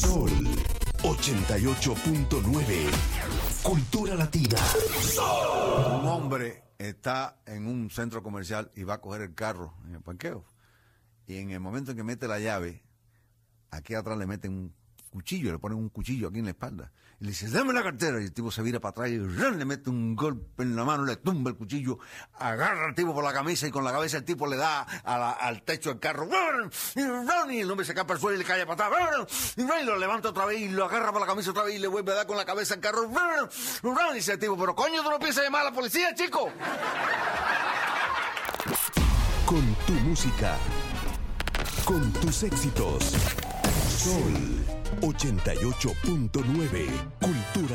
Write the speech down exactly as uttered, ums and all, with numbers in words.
Sol ochenta y ocho punto nueve. Cultura Latina. Sol. Un hombre está en un centro comercial y va a coger el carro en el parqueo. Y en el momento en que mete la llave, aquí atrás le meten un cuchillo, le ponen un cuchillo aquí en la espalda. Y le dice, dame la cartera. Y el tipo se vira para atrás y ¡ran! Le mete un golpe en la mano, le tumba el cuchillo, agarra al tipo por la camisa y con la cabeza el tipo le da a la, al techo del carro. Y el hombre se capa al suelo y le cae para atrás. Y lo levanta otra vez y lo agarra por la camisa otra vez y le vuelve a dar con la cabeza al carro. Y dice el tipo, pero coño, tú no piensas llamar a la policía, chico. Con tu música, con tus éxitos. Sol ochenta y ocho punto nueve. Cultura